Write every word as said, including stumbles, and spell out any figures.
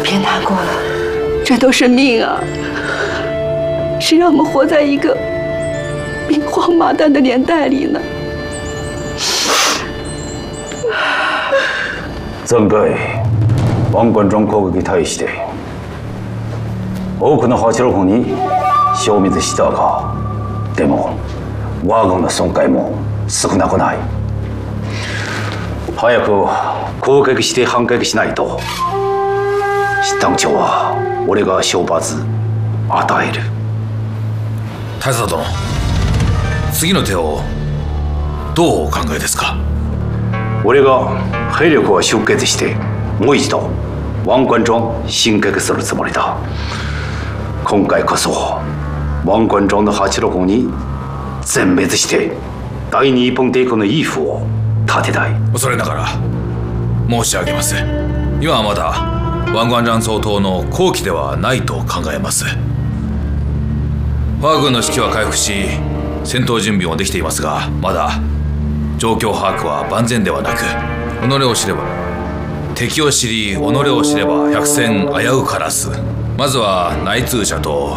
别难过了，这都是命啊！谁让我们活在一个兵荒马乱的年代里呢？ 前回王冠庄攻撃に対して多くの八郎軍に消滅したが、でも我軍の損壊も少なくない。早く攻撃して反撃しないと、七丹町は俺が賞罰与える。 大佐殿、次の手をどうお考えですか？ 俺が兵力を集結してもう一度王冠庄進撃するつもりだ。今回こそ王冠庄の八郎軍に全滅して第二本帝国のイーフを立てたい。 恐れながら申し上げます。今はまだ王冠庄総統の後期ではないと考えます。我が軍の士気は回復し、戦闘準備もできていますが、まだ状況把握は万全ではなく、己を知れば敵を知り己を知れば百戦危うからず。まずは内通者と